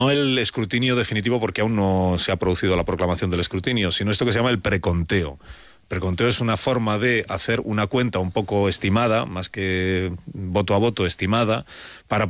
No el escrutinio definitivo, porque aún no se ha producido la proclamación del escrutinio, sino esto que se llama el preconteo. Preconteo es una forma de hacer una cuenta un poco estimada, más que voto a voto, estimada, para